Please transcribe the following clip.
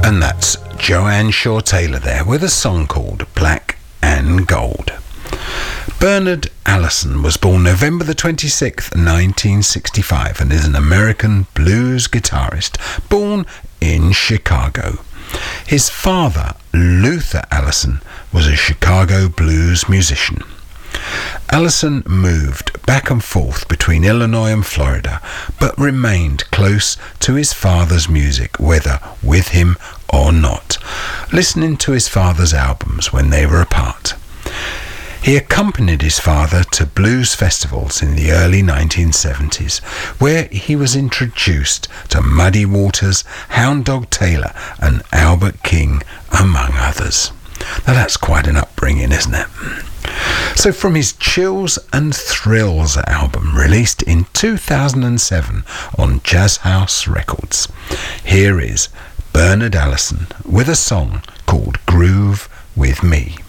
And that's Joanne Shaw Taylor there with a song called Black and Gold. Bernard Allison was born November the 26th, 1965, and is an American blues guitarist born in Chicago. His father, Luther Allison, was a Chicago blues musician. Allison moved back and forth between Illinois and Florida, but remained close to his father's music, whether with him or not, listening to his father's albums when they were apart. He accompanied his father to blues festivals in the early 1970s, where he was introduced to Muddy Waters, Hound Dog Taylor and Albert King, among others. Now that's quite an upbringing, isn't it? So from his Chills and Thrills album, released in 2007 on Jazz House Records, here is Bernard Allison with a song called Groove With Me.